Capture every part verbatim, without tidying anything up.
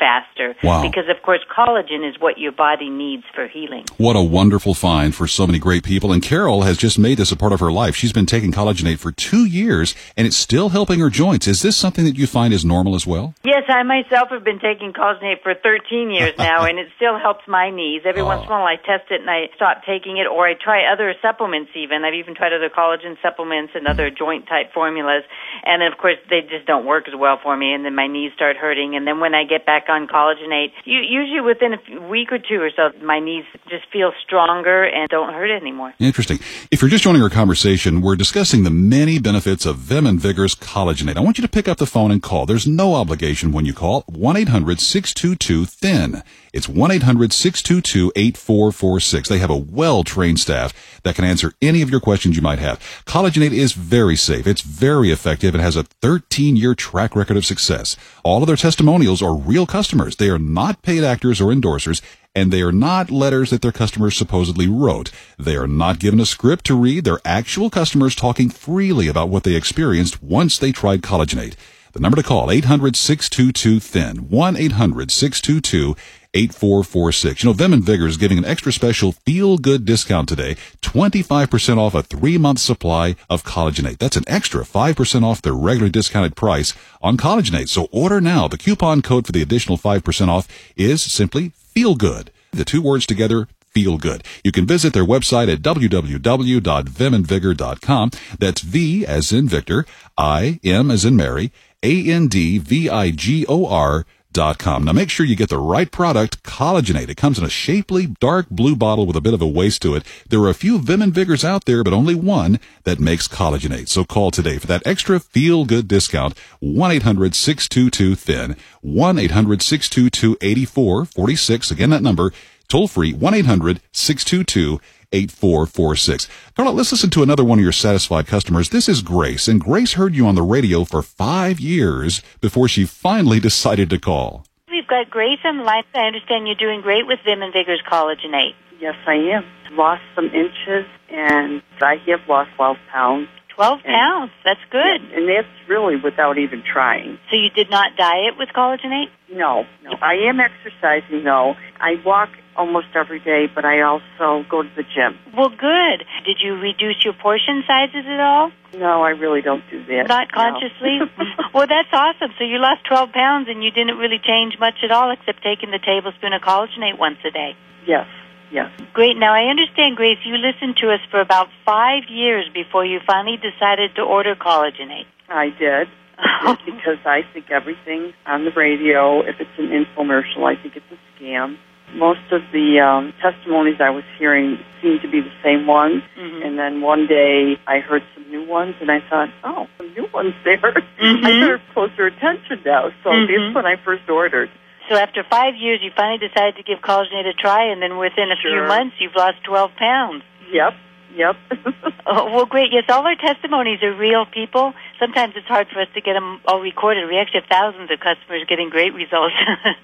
faster. Wow. Because, of course, collagen is what your body needs for healing. What a wonderful find for so many great people. And Carol has just made this a part of her life. She's been taking Collagenate for two years, and it's still helping her joints. Is this something that you find is normal as well? Yes, I myself have been taking Collagenate for thirteen years now, and it still helps my knees. Every oh. once in a while I test it and I stop taking it, or I try other supplements even. I've even tried other collagen supplements and other joint-type formulas, and of course they just don't work as well for me, and then my knees start hurting. And then when I get back on Collagenate, you, usually within a week or two or so, my knees just feel stronger and don't hurt anymore. Interesting. If you're just joining our conversation, we're discussing the many benefits of Vim and Vigor's Collagenate. I want you to pick up the phone and call. There's no obligation when you call. one eight hundred six two two thin. It's one eight hundred six two two eight four four six. They have a well-trained staff that can answer any of your questions you might have. Collagenate is very safe. It's very effective and has a thirteen-year track record of success. All of their testimonials are real customers. They are not paid actors or endorsers, and they are not letters that their customers supposedly wrote. They are not given a script to read. They're actual customers talking freely about what they experienced once they tried Collagenate. The number to call, eight hundred six two two thin, one eight hundred six two two eight four four six. You know, Vim and Vigor is giving an extra special feel-good discount today, twenty-five percent off a three-month supply of Collagenate. That's an extra five percent off their regularly discounted price on Collagenate. So order now. The coupon code for the additional five percent off is simply FEELGOOD. The two words together, feel good. You can visit their website at w w w dot vim and vigor dot com. That's V as in Victor, I, M as in Mary, A N D V I G O R dot com. Now make sure you get the right product, Collagenate. It comes in a shapely dark blue bottle with a bit of a waist to it. There are a few Vim and Vigors out there, but only one that makes Collagenate. So call today for that extra feel-good discount, one eight hundred six two two thin, one eight hundred six two two eight four four six. Again, that number, toll free, one eight hundred six two two eight four four six. Carla, let's listen to another one of your satisfied customers. This is Grace, and Grace heard you on the radio for five years before she finally decided to call. We've got Grace on the line. I understand you're doing great with Vim and Vigor's Collagenate. Yes, I am. Lost some inches, and I have lost twelve pounds. twelve pounds? That's good. Yeah, and that's really without even trying. So you did not diet with Collagenate? No, no. I am exercising, though. I walk almost every day, but I also go to the gym. Well, good. Did you reduce your portion sizes at all? No, I really don't do that. Not consciously? No. Well, that's awesome. So you lost twelve pounds and you didn't really change much at all except taking the tablespoon of Collagenate once a day. Yes, yes. Great. Now, I understand, Grace, you listened to us for about five years before you finally decided to order Collagenate. I did. I did because I think everything on the radio, if it's an infomercial, I think it's a scam. Most of the um, testimonies I was hearing seemed to be the same ones, mm-hmm. and then one day I heard some new ones, and I thought, oh, some new ones there. Mm-hmm. I better pay closer attention now, so mm-hmm. that's when I first ordered. So after five years, you finally decided to give Collagenate a try, and then within a sure. few months, you've lost twelve pounds. Yep. Yep. Oh, well, great. Yes, all our testimonies are real people. Sometimes it's hard for us to get them all recorded. We actually have thousands of customers getting great results.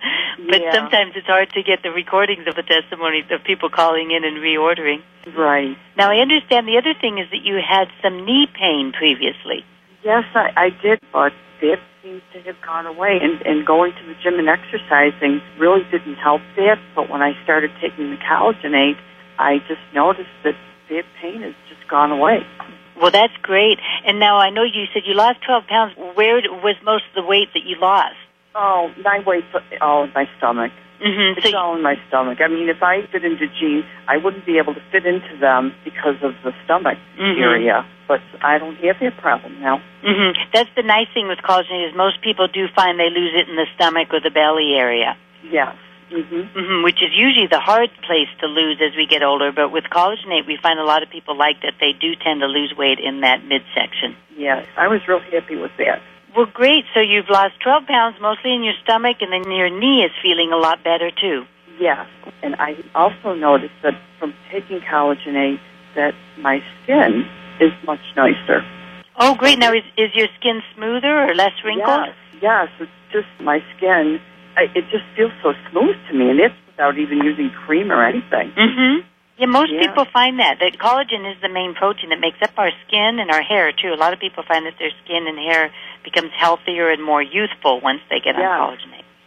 But yeah. sometimes it's hard to get the recordings of the testimonies of people calling in and reordering. Right. Now, I understand the other thing is that you had some knee pain previously. Yes, I, I did, but that seems to have gone away. And, and going to the gym and exercising really didn't help that. But when I started taking the Collagenate, I just noticed that that pain has just gone away. Well, that's great. And now I know you said you lost twelve pounds. Where was most of the weight that you lost? Oh, my weight's all in my stomach. Mm-hmm. It's so all in my stomach. I mean, if I fit into jeans, I wouldn't be able to fit into them because of the stomach mm-hmm. area. But I don't have that problem now. Mm-hmm. That's the nice thing with Collagenate is most people do find they lose it in the stomach or the belly area. Yes. Mm-hmm. Mm-hmm, which is usually the hard place to lose as we get older. But with Collagenate, we find a lot of people like that they do tend to lose weight in that midsection. Yes, I was real happy with that. Well, great. So you've lost twelve pounds, mostly in your stomach, and then your knee is feeling a lot better, too. Yes, and I also noticed that from taking Collagenate that my skin is much nicer. Oh, great. Now, is, is your skin smoother or less wrinkled? Yes, yes. It's just my skin. It just feels so smooth to me, and it's without even using cream or anything. Mm-hmm. Yeah, most yeah. people find that. That collagen is the main protein that makes up our skin and our hair, too. A lot of people find that their skin and hair becomes healthier and more youthful once they get yeah. on Collagenate.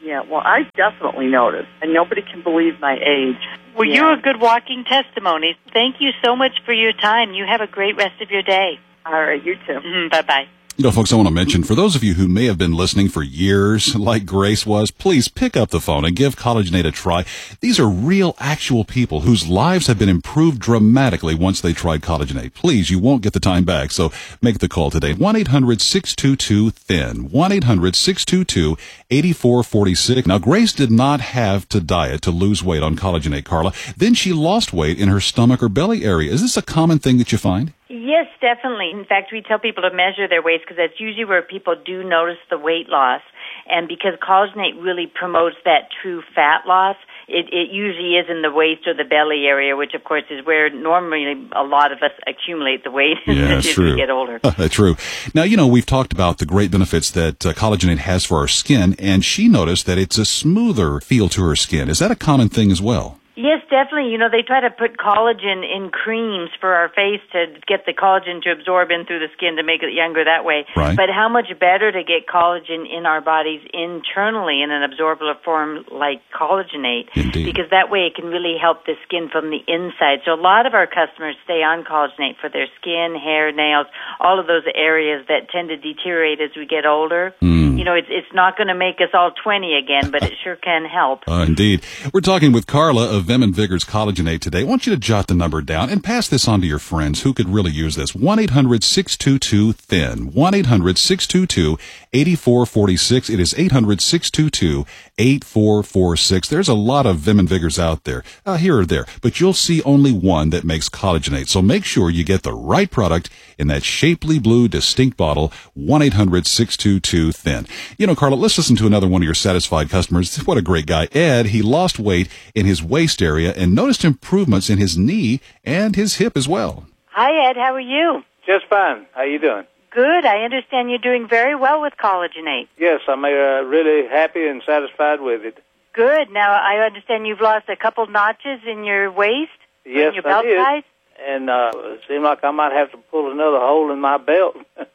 Yeah, well, I definitely noticed, and nobody can believe my age. Well, yeah. you're a good walking testimony. Thank you so much for your time. You have a great rest of your day. All right, you too. Mm-hmm, bye-bye. You know, folks, I want to mention, for those of you who may have been listening for years, like Grace was, please pick up the phone and give Collagenate a try. These are real, actual people whose lives have been improved dramatically once they tried Collagenate. Please, you won't get the time back, so make the call today. one eight hundred six two two thin. one eight hundred six two two eight four four six. Now, Grace did not have to diet to lose weight on Collagenate, Carla. Then she lost weight in her stomach or belly area. Is this a common thing that you find? Yes, definitely. In fact, we tell people to measure their weights because that's usually where people do notice the weight loss. And because Collagenate really promotes that true fat loss, it, it usually is in the waist or the belly area, which, of course, is where normally a lot of us accumulate the weight yeah, as true. we get older. That's true. Now, you know, we've talked about the great benefits that uh, Collagenate has for our skin, and she noticed that it's a smoother feel to her skin. Is that a common thing as well? Yes, definitely. You know, they try to put collagen in creams for our face to get the collagen to absorb in through the skin to make it younger that way. Right. But how much better to get collagen in our bodies internally in an absorbable form like Collagenate. Indeed. Because that way it can really help the skin from the inside. So a lot of our customers stay on Collagenate for their skin, hair, nails, all of those areas that tend to deteriorate as we get older. Mm. You know, it's it's not going to make us all twenty again, but it sure can help. Uh, indeed. We're talking with Carla of Vim and Vigor's Collagenate today. I want you to jot the number down and pass this on to your friends who could really use this. one eight hundred six two two thin. one eight hundred six two two eight four four six. It is eight hundred six two two eight four four six. There's a lot of Vim and Vigors out there, uh, here or there, but you'll see only one that makes Collagenate. So make sure you get the right product in that shapely blue distinct bottle, one eight hundred six two two thin. You know, Carla, let's listen to another one of your satisfied customers. What a great guy. Ed, he lost weight in his waist area and noticed improvements in his knee and his hip as well. Hi, Ed. How are you? Just fine. How you doing? Good. I understand you're doing very well with Collagenate. Yes, I'm uh, really happy and satisfied with it. Good. Now, I understand you've lost a couple notches in your waist, yes, in your belt I did. ties. And uh, it seemed like I might have to pull another hole in my belt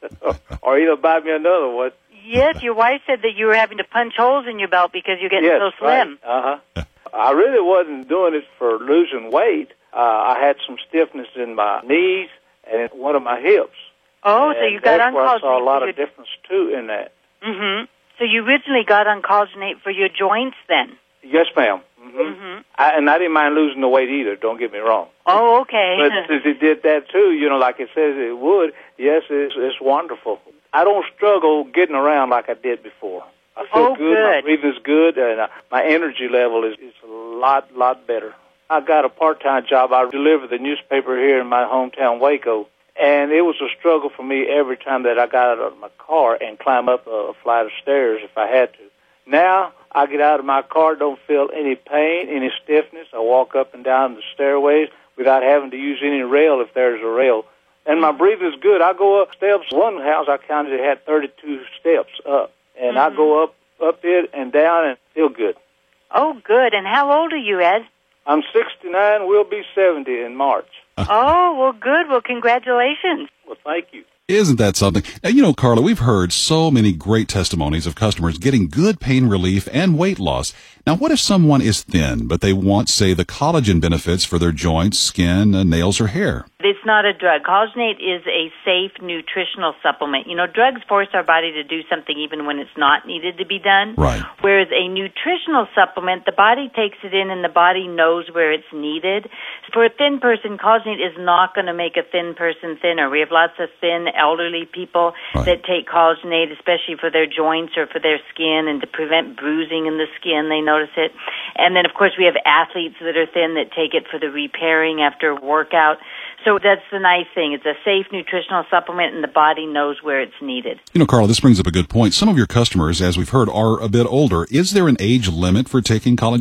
or either buy me another one. Yes, your wife said that you were having to punch holes in your belt because you're getting yes, so slim. Right. Uh-huh. I really wasn't doing it for losing weight. Uh, I had some stiffness in my knees and in one of my hips. Oh, and so you got on Collagenate. That's where I saw a lot your... of difference, too, in that. Mm-hmm. So you originally got on Collagenate for your joints then? Yes, ma'am. Mm-hmm. Mm-hmm. I, and I didn't mind losing the weight either, don't get me wrong. Oh, okay. But since it did that, too, you know, like it says it would, yes, it's, it's wonderful. I don't struggle getting around like I did before. I feel oh, good. good. My breathing's good, and uh, my energy level is, is a lot, lot better. I got a part-time job. I deliver the newspaper here in my hometown, Waco, and it was a struggle for me every time that I got out of my car and climb up a flight of stairs if I had to. Now, I get out of my car, don't feel any pain, any stiffness. I walk up and down the stairways without having to use any rail if there's a rail. And my breathing is good. I go up steps. One house I counted it had thirty-two steps up. And mm-hmm. I go up, up it and down and feel good. Oh, good. And how old are you, Ed? I'm sixty-nine. We'll be seventy in March. Oh, well, good. Well, congratulations. Well, thank you. Isn't that something? Now, you know, Carla, we've heard so many great testimonies of customers getting good pain relief and weight loss. Now, what if someone is thin, but they want, say, the collagen benefits for their joints, skin, uh, nails, or hair? It's not a drug. Collagenate is a safe nutritional supplement. You know, drugs force our body to do something even when it's not needed to be done. Right. Whereas a nutritional supplement, the body takes it in and the body knows where it's needed. For a thin person, Collagenate is not going to make a thin person thinner. We have lots of thin elderly people right. that take Collagenate, especially for their joints or for their skin and to prevent bruising in the skin. They notice it. And then, of course, we have athletes that are thin that take it for the repairing after workout. So that's the nice thing. It's a safe nutritional supplement, and the body knows where it's needed. You know, Carla, this brings up a good point. Some of your customers, as we've heard, are a bit older. Is there an age limit for taking Collagenate?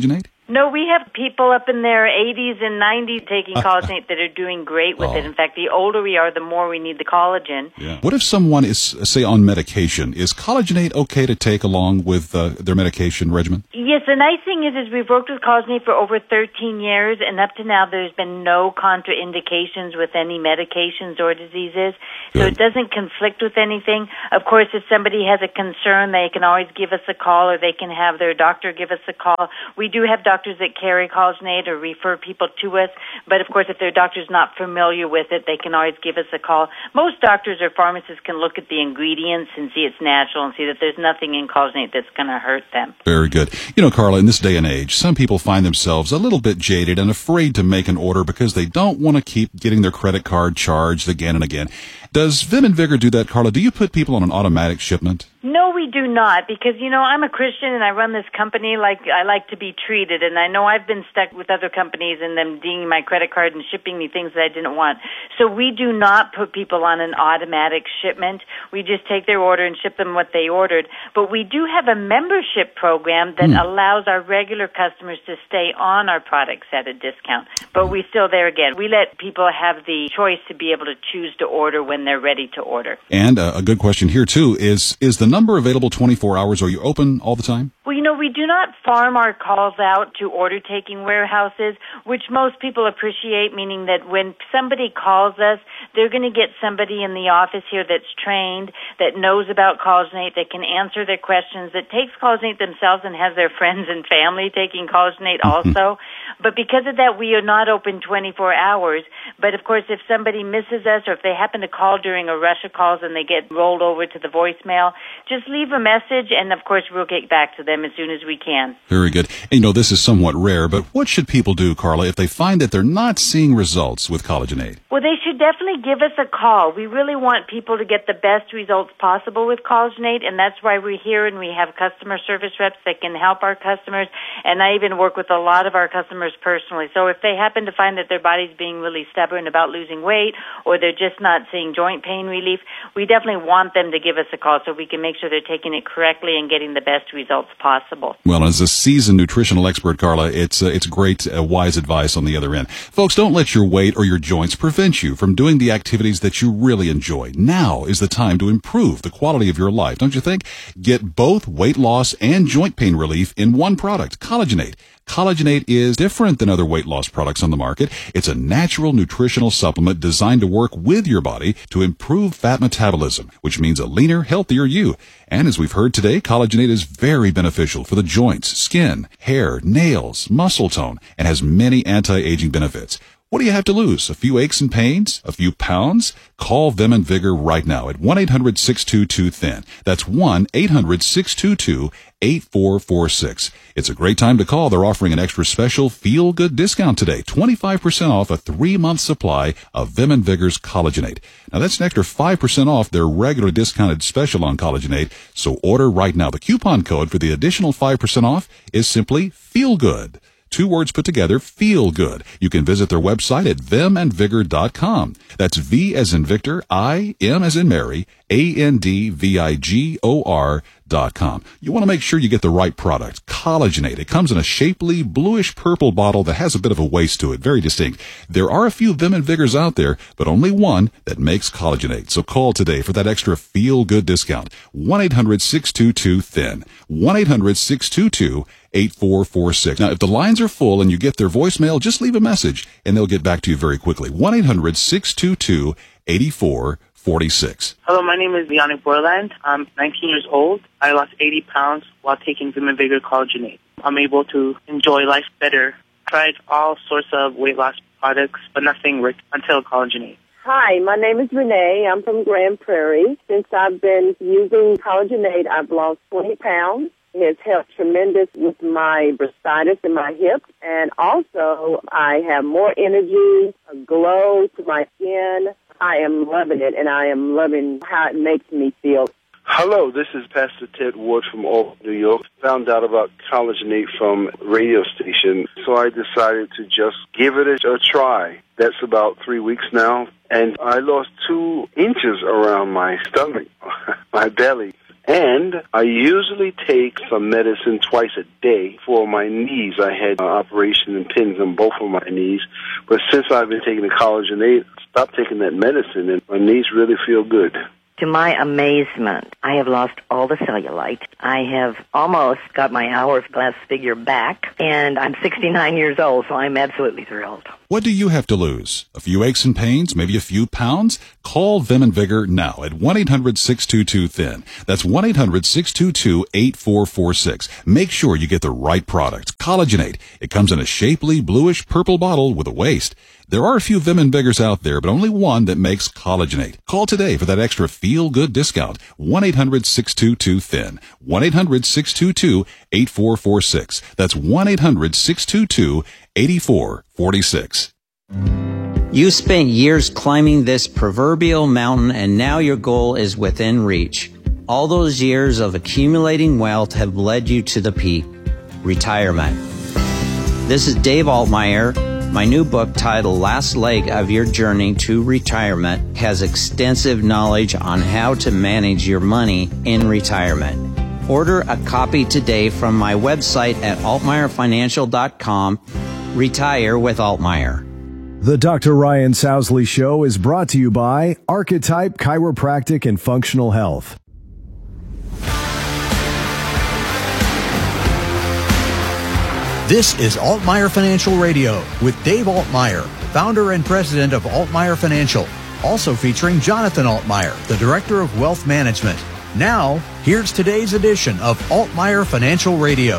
No, we have people up in their eighties and nineties taking collagenate that are doing great with oh. it. In fact, the older we are, the more we need the collagen. Yeah. What if someone is, say, on medication? Is collagenate okay to take along with uh, their medication regimen? Yes, the nice thing is, is we've worked with collagenate for over thirteen years, and up to now there's been no contraindications with any medications or diseases. Good. So it doesn't conflict with anything. Of course, if somebody has a concern, they can always give us a call, or they can have their doctor give us a call. We do have doctors that carry collagenate or refer people to us, but of course, if their doctor's not familiar with it, they can always give us a call. Most doctors or pharmacists can look at the ingredients and see it's natural and see that there's nothing in collagenate that's going to hurt them. Very good. You know, Carla, in this day and age, some people find themselves a little bit jaded and afraid to make an order because they don't want to keep getting their credit card charged again and again. Does Vim and Vigor do that, Carla? Do you put people on an automatic shipment? No, we do not, because, you know, I'm a Christian and I run this company like I like to be treated, and I know I've been stuck with other companies and them dinging my credit card and shipping me things that I didn't want. So we do not put people on an automatic shipment. We just take their order and ship them what they ordered. But we do have a membership program that mm. allows our regular customers to stay on our products at a discount. But we still, there again, we let people have the choice to be able to choose to order when they're ready to order. And uh, a good question here, too, is is the number available twenty-four hours? Are you open all the time? Well, you know, we do not farm our calls out to order-taking warehouses, which most people appreciate, meaning that when somebody calls us, they're going to get somebody in the office here that's trained, that knows about collagenate, that can answer their questions, that takes collagenate themselves and has their friends and family taking collagenate also. But because of that, we are not open twenty-four hours. But, of course, if somebody misses us or if they happen to call during a rush of calls and they get rolled over to the voicemail, just leave a message, and, of course, we'll get back to them as soon as we can. Very good. And, you know, this is somewhat rare, but what should people do, Carla, if they find that they're not seeing results with collagenate? Well, they should definitely give us a call. We really want people to get the best results possible with collagenate, and that's why we're here, and we have customer service reps that can help our customers, and I even work with a lot of our customers personally. So if they happen to find that their body's being really stubborn about losing weight, or they're just not seeing joint pain relief, we definitely want them to give us a call so we can make sure they're taking it correctly and getting the best results possible. Well, as a seasoned nutritional expert, Carla, it's uh, it's great, uh, wise advice on the other end. Folks, don't let your weight or your joints prevent you from doing the activities that you really enjoy. Now is the time to improve the quality of your life, don't you think? Get both weight loss and joint pain relief in one product, Collagenate. Collagenate is different than other weight loss products on the market. It's a natural nutritional supplement designed to work with your body to improve fat metabolism, which means a leaner, healthier you. And as we've heard today, Collagenate is very beneficial for the joints, skin, hair, nails, muscle tone, and has many anti-aging benefits. What do you have to lose? A few aches and pains? A few pounds? Call Vim and Vigor right now at one eight hundred six two two thin. That's one eight hundred six two two eight four four six. It's a great time to call. They're offering an extra special feel-good discount today. twenty-five percent off a three-month supply of Vim and Vigor's Collagenate. Now, that's an extra five percent off their regular discounted special on Collagenate, so order right now. The coupon code for the additional five percent off is simply FEELGOOD. Two words put together, feel good. You can visit their website at vim and vigor dot com. That's V as in Victor, I, M as in Mary, A N D V I G O R dot com. You want to make sure you get the right product. Collagenate. It comes in a shapely, bluish purple bottle that has a bit of a waist to it. Very distinct. There are a few Vim and Vigors out there, but only one that makes Collagenate. So call today for that extra feel-good discount. one eight hundred six two two thin. one eight hundred six two two eight four four six. Now, if the lines are full and you get their voicemail, just leave a message and they'll get back to you very quickly. one eight hundred six two two eight four four six. Hello, my name is Yannick Borland. I'm nineteen years old. I lost eighty pounds while taking Vim and Vigor Collagenate. I'm able to enjoy life better. Tried all sorts of weight loss products, but nothing worked until Collagenate. Hi, my name is Renee. I'm from Grand Prairie. Since I've been using Collagenate, I've lost twenty pounds. It has helped tremendous with my bursitis in my hips, and also I have more energy, a glow to my skin. I am loving it, and I am loving how it makes me feel. Hello, this is Pastor Ted Ward from Albany, New York. Found out about Collagenate from a radio station, so I decided to just give it a, a try. That's about three weeks now, and I lost two inches around my stomach, my belly. And I usually take some medicine twice a day for my knees. I had an operation and pins on both of my knees. But since I've been taking the collagen eight, I stopped taking that medicine, and my knees really feel good. To my amazement, I have lost all the cellulite. I have almost got my hourglass figure back, and I'm sixty-nine years old, so I'm absolutely thrilled. What do you have to lose? A few aches and pains? Maybe a few pounds? Call Vim and Vigor now at one eight hundred six two two thin. That's one eight hundred six two two eight four four six. Make sure you get the right product. Collagenate. It comes in a shapely, bluish purple bottle with a waist. There are a few Vim and Vigors out there, but only one that makes Collagenate. Call today for that extra feel-good discount. one eight hundred six two two thin. one eight hundred six two two eight four four six. That's one eight hundred six two two eight four four six. You spent years climbing this proverbial mountain, and now your goal is within reach. All those years of accumulating wealth have led you to the peak, retirement. This is Dave Altmeyer. My new book titled Last Leg of Your Journey to Retirement has extensive knowledge on how to manage your money in retirement. Order a copy today from my website at altmeyer financial dot com. Retire with Altmeyer. The Doctor Ryan Sousley Show is brought to you by Archetype Chiropractic and Functional Health. This is Altmeyer Financial Radio with Dave Altmeyer, founder and president of Altmeyer Financial, also featuring Jonathan Altmeyer, the director of wealth management. Now, here's today's edition of Altmeyer Financial Radio.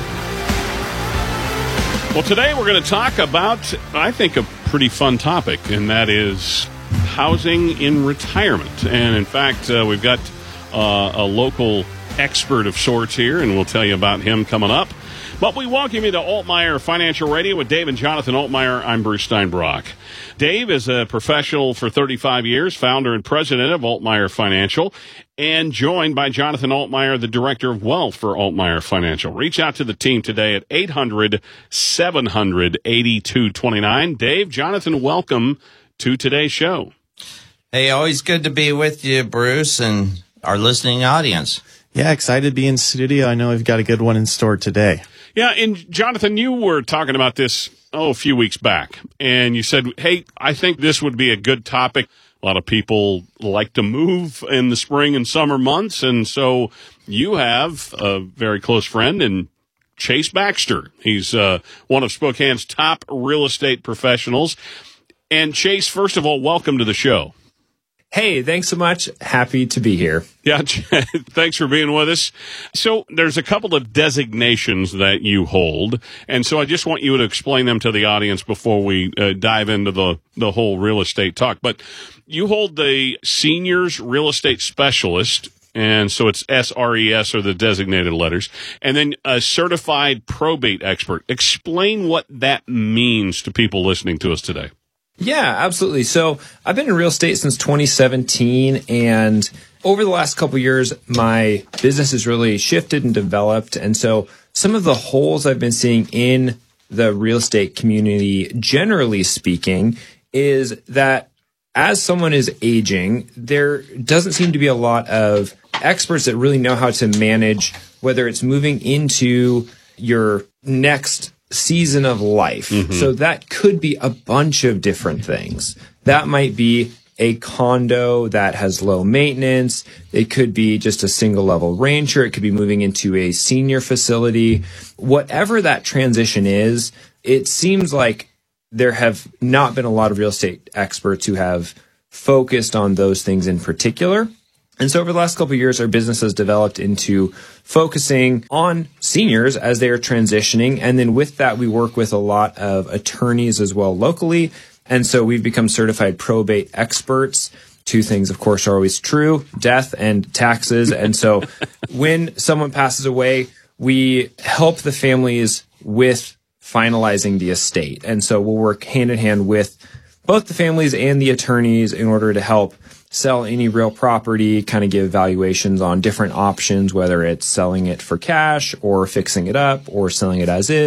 Well, today we're going to talk about, I think, a pretty fun topic, and that is housing in retirement. And in fact, uh, we've got uh, a local expert of sorts here, and we'll tell you about him coming up. But we welcome you to Altmeyer Financial Radio with Dave and Jonathan Altmeyer. I'm Bruce Steinbrock. Dave is a professional for thirty-five years, founder and president of Altmeyer Financial, and joined by Jonathan Altmeyer, the director of wealth for Altmeyer Financial. Reach out to the team today at eight hundred seven hundred eighty-two twenty-nine. Dave, Jonathan, welcome to today's show. Hey, always good to be with you, Bruce, and our listening audience. Yeah, excited to be in studio. I know we've got a good one in store today. Yeah, and Jonathan, you were talking about this, oh, a few weeks back, and you said, hey, I think this would be a good topic. A lot of people like to move in the spring and summer months, and so you have a very close friend in Chase Baxter. He's uh, one of Spokane's top real estate professionals. And Chase, first of all, welcome to the show. Hey, thanks so much. Happy to be here. Yeah, thanks for being with us. So there's a couple of designations that you hold, and so I just want you to explain them to the audience before we uh, dive into the, the whole real estate talk. But you hold the Seniors Real Estate Specialist, and so it's S R E S are the designated letters, and then a Certified Probate Expert. Explain what that means to people listening to us today. Yeah, absolutely. So I've been in real estate since twenty seventeen, and over the last couple of years, my business has really shifted and developed. And so some of the holes I've been seeing in the real estate community, generally speaking, is that as someone is aging, there doesn't seem to be a lot of experts that really know how to manage, whether it's moving into your next season of life. Mm-hmm. So that could be a bunch of different things. That might be a condo that has low maintenance. It could be just a single level rancher. It could be moving into a senior facility. Whatever that transition is, it seems like there have not been a lot of real estate experts who have focused on those things in particular. And so over the last couple of years, our business has developed into focusing on seniors as they are transitioning. And then with that, we work with a lot of attorneys as well locally. And so we've become certified probate experts. Two things, of course, are always true: death and taxes. And so when someone passes away, we help the families with finalizing the estate. And so we'll work hand in hand with both the families and the attorneys in order to help sell any real property, kind of give valuations on different options, whether it's selling it for cash or fixing it up or selling it as is,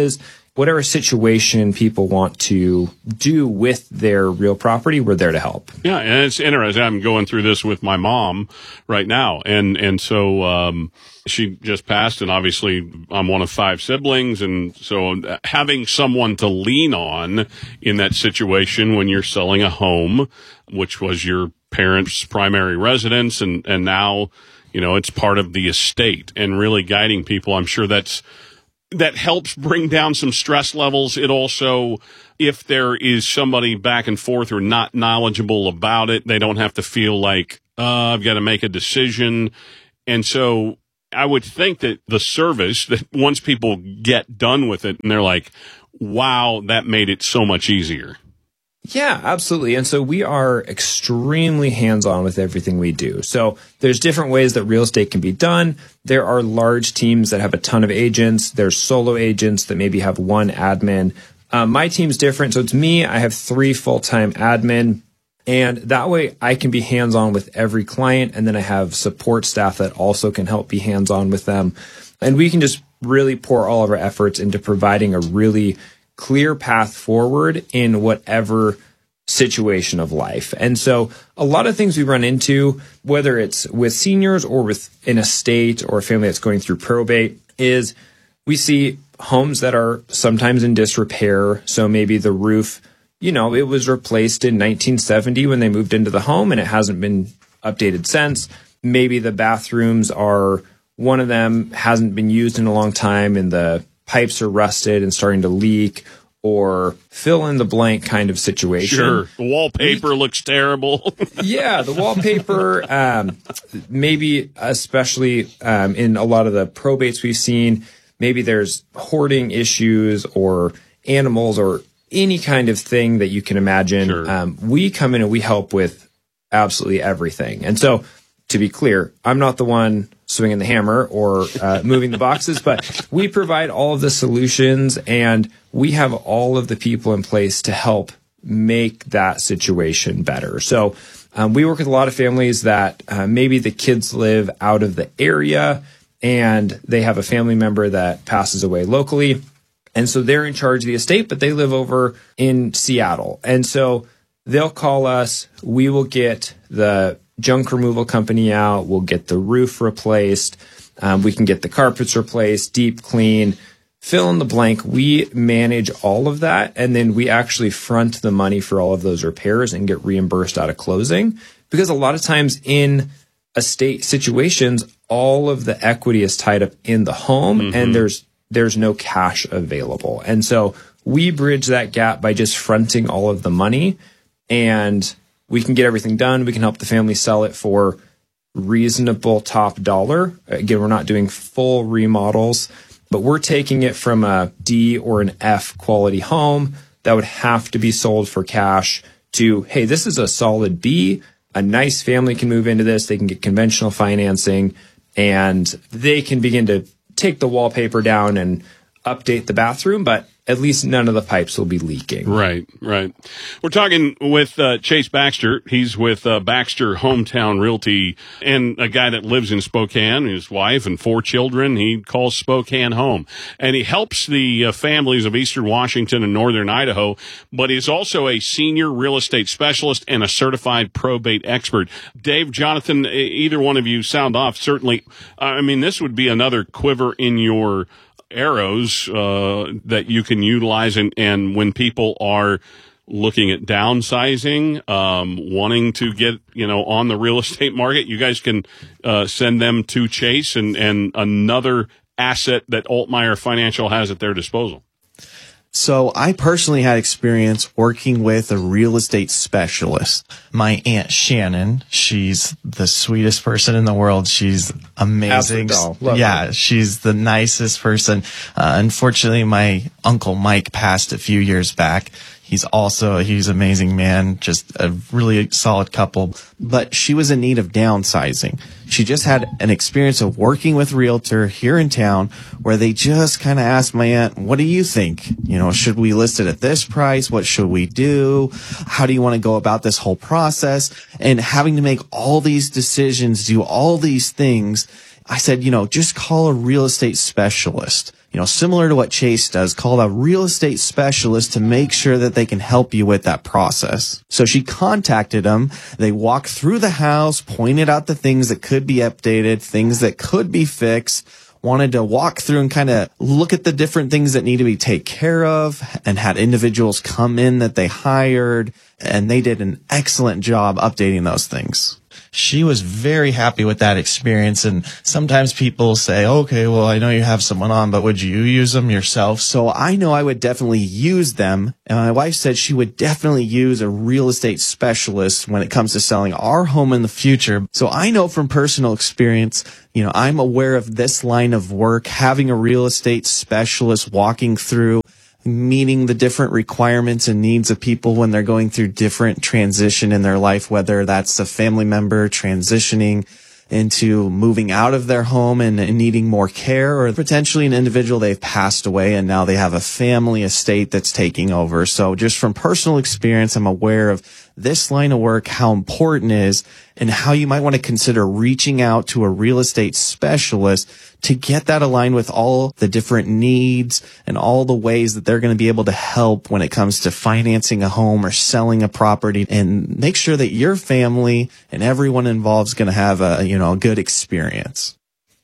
whatever situation people want to do with their real property, we're there to help. Yeah, and it's interesting. I'm going through this with my mom right now, and and so um, she just passed, and obviously I'm one of five siblings, and so having someone to lean on in that situation when you're selling a home, which was your parents' primary residence, and and now, you know, it's part of the estate, and really guiding people, I'm sure that's that helps bring down some stress levels. It also, if there is somebody back and forth or not knowledgeable about it, they don't have to feel like, uh, I've got to make a decision. And so I would think that the service, that once people get done with it and they're like, wow, that made it so much easier. Yeah, absolutely. And so we are extremely hands-on with everything we do. So there's different ways that real estate can be done. There are large teams that have a ton of agents. There's solo agents that maybe have one admin. Um, my team's different. So it's me. I have three full-time admin. And that way I can be hands-on with every client. And then I have support staff that also can help be hands-on with them. And we can just really pour all of our efforts into providing a really clear path forward in whatever situation of life. And so a lot of things we run into, whether it's with seniors or with an estate or a family that's going through probate, is we see homes that are sometimes in disrepair. So maybe the roof, you know, it was replaced in nineteen seventy when they moved into the home and it hasn't been updated since. Maybe the bathrooms are, one of them hasn't been used in a long time and the pipes are rusted and starting to leak, or fill in the blank kind of situation. Sure. The wallpaper we, looks terrible. Yeah, the wallpaper, um, maybe especially um, in a lot of the probates we've seen, maybe there's hoarding issues or animals or any kind of thing that you can imagine. Sure. Um, we come in and we help with absolutely everything. And so, to be clear, I'm not the one swinging the hammer or uh, moving the boxes, but we provide all of the solutions and we have all of the people in place to help make that situation better. So um, we work with a lot of families that uh, maybe the kids live out of the area and they have a family member that passes away locally. And so they're in charge of the estate, but they live over in Seattle. And so they'll call us. We will get the junk removal company out. We'll get the roof replaced. Um, we can get the carpets replaced, deep clean, fill in the blank. We manage all of that. And then we actually front the money for all of those repairs and get reimbursed out of closing. Because a lot of times in estate situations, all of the equity is tied up in the home mm-hmm. and there's there's no cash available. And so we bridge that gap by just fronting all of the money, and we can get everything done. We can help the family sell it for reasonable top dollar. Again, we're not doing full remodels, but we're taking it from a D or an F quality home that would have to be sold for cash to, hey, this is a solid B. A nice family can move into this. They can get conventional financing and they can begin to take the wallpaper down and update the bathroom, but at least none of the pipes will be leaking. Right, right. We're talking with uh, Chase Baxter. He's with uh, Baxter Hometown Realty, and a guy that lives in Spokane, his wife and four children. He calls Spokane home. And he helps the uh, families of Eastern Washington and Northern Idaho, but he's also a senior real estate specialist and a certified probate expert. Dave, Jonathan, either one of you sound off. Certainly, I mean, this would be another quiver in your arrows uh, that you can utilize, and, and when people are looking at downsizing, um, wanting to get, you know, on the real estate market, you guys can uh, send them to Chase, and, and another asset that Altmaier Financial has at their disposal. So I personally had experience working with a real estate specialist. My Aunt Shannon, she's the sweetest person in the world. She's amazing. Yeah, her. She's the nicest person. Uh, unfortunately, my Uncle Mike passed a few years back. He's also, he's an amazing man, just a really solid couple. But she was in need of downsizing. She just had an experience of working with a realtor here in town where they just kind of asked my aunt, what do you think? You know, should we list it at this price? What should we do? How do you want to go about this whole process? And having to make all these decisions, do all these things, I said, you know, just call a real estate specialist. you know, similar to what Chase does, call a real estate specialist to make sure that they can help you with that process. So she contacted them. They walked through the house, pointed out the things that could be updated, things that could be fixed, wanted to walk through and kind of look at the different things that need to be taken care of, and had individuals come in that they hired, and they did an excellent job updating those things. She was very happy with that experience. And sometimes people say, okay, well, I know you have someone on, but would you use them yourself? So I know I would definitely use them. And my wife said she would definitely use a real estate specialist when it comes to selling our home in the future. So I know from personal experience, you know, I'm aware of this line of work, having a real estate specialist walking through, meeting the different requirements and needs of people when they're going through different transition in their life, whether that's a family member transitioning into moving out of their home and, and needing more care, or potentially an individual they've passed away and now they have a family estate that's taking over. So just from personal experience, I'm aware of this line of work, how important it is, and how you might want to consider reaching out to a real estate specialist to get that aligned with all the different needs and all the ways that they're going to be able to help when it comes to financing a home or selling a property, and make sure that your family and everyone involved is going to have a, you know, a good experience.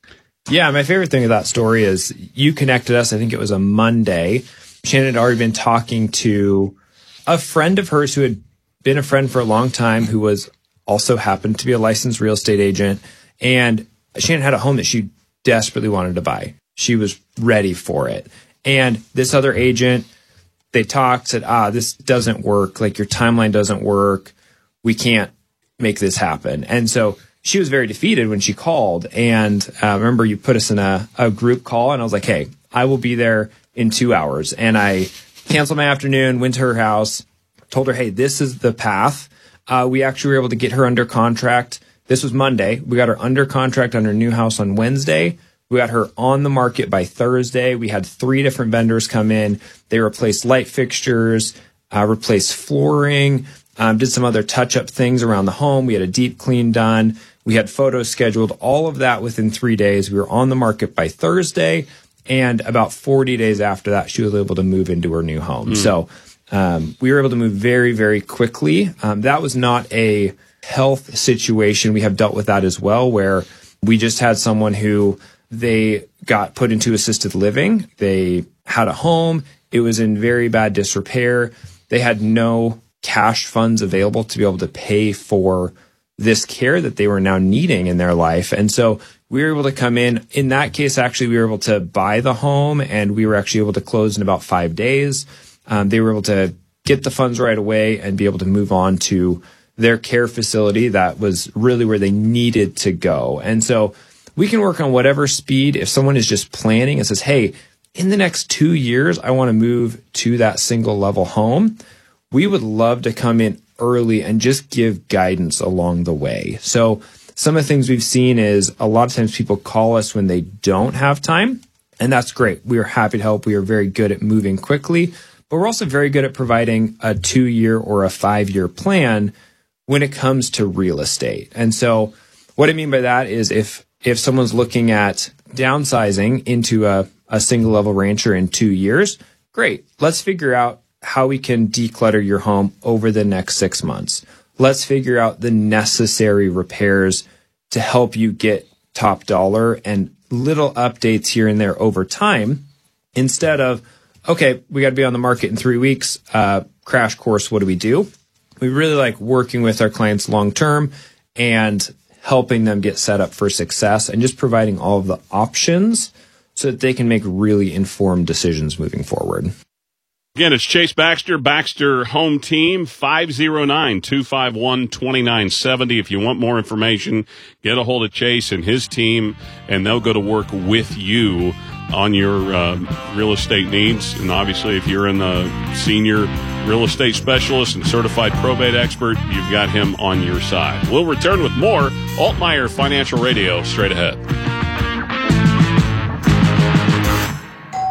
Yeah, my favorite thing of that story is you connected us. I think it was a Monday. Shannon had already been talking to a friend of hers who had been a friend for a long time, who was also happened to be a licensed real estate agent. And Shannon had a home that she desperately wanted to buy. She was ready for it. And this other agent, they talked, said, ah, this doesn't work. Like, your timeline doesn't work. We can't make this happen. And so she was very defeated when she called. And uh, remember, you put us in a, a group call, and I was like, hey, I will be there in two hours. And I canceled my afternoon, went to her house, told her, hey, this is the path. Uh, we actually were able to get her under contract. This was Monday. We got her under contract on her new house on Wednesday. We got her on the market by Thursday. We had three different vendors come in. They replaced light fixtures, uh, replaced flooring, um, did some other touch-up things around the home. We had a deep clean done. We had photos scheduled, all of that within three days. We were on the market by Thursday, and about forty days after that, she was able to move into her new home. Mm. So um, we were able to move very, very quickly. Um, that was not a health situation. We have dealt with that as well, where we just had someone who they got put into assisted living. They had a home. It was in very bad disrepair. They had no cash funds available to be able to pay for this care that they were now needing in their life. And so we were able to come in. In that case, actually, we were able to buy the home, and we were actually able to close in about five days. Um, they were able to get the funds right away and be able to move on to their care facility that was really where they needed to go. And so we can work on whatever speed. If someone is just planning and says, hey, in the next two years, I want to move to that single level home, we would love to come in early and just give guidance along the way. So some of the things we've seen is a lot of times people call us when they don't have time, and that's great. We are happy to help. We are very good at moving quickly, but we're also very good at providing a two-year or a five-year plan when it comes to real estate. And so what I mean by that is if if someone's looking at downsizing into a, a single level rancher in two years, great. Let's figure out how we can declutter your home over the next six months. Let's figure out the necessary repairs to help you get top dollar and little updates here and there over time, instead of, okay, we got to be on the market in three weeks. Uh, crash course, what do we do? We really like working with our clients long term and helping them get set up for success, and just providing all of the options so that they can make really informed decisions moving forward. Again, it's Chase Baxter, Baxter Home Team, five oh nine, two five one, two nine seven oh. If you want more information, get a hold of Chase and his team, and they'll go to work with you on your uh, real estate needs. And obviously, if you're in the senior real estate specialist and certified probate expert, you've got him on your side. We'll return with more Altmaier Financial Radio straight ahead.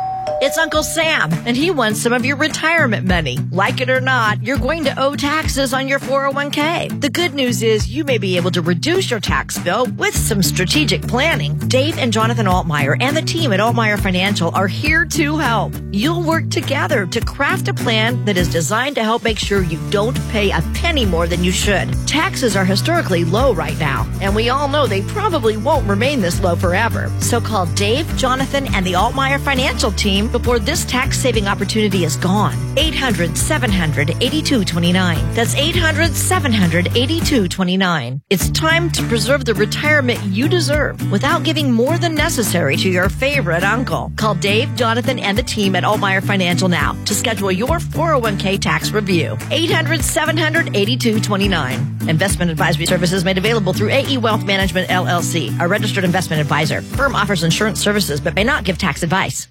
It's Uncle Sam, and he wants some of your retirement money. Like it or not, you're going to owe taxes on your four oh one k. The good news is you may be able to reduce your tax bill with some strategic planning. Dave and Jonathan Altmeyer and the team at Altmeyer Financial are here to help. You'll work together to craft a plan that is designed to help make sure you don't pay a penny more than you should. Taxes are historically low right now, and we all know they probably won't remain this low forever. So call Dave, Jonathan, and the Altmeyer Financial team before this tax-saving opportunity is gone. eight hundred, seven hundred, eighty-two twenty-nine. That's eight hundred, seven hundred, eighty-two twenty-nine. It's time to preserve the retirement you deserve without giving more than necessary to your favorite uncle. Call Dave, Jonathan, and the team at Altmeyer Financial now to schedule your four oh one k tax review. eight hundred, seven hundred, eighty-two twenty-nine. Investment advisory services made available through A E Wealth Management, L L C, a registered investment advisor. Firm offers insurance services but may not give tax advice.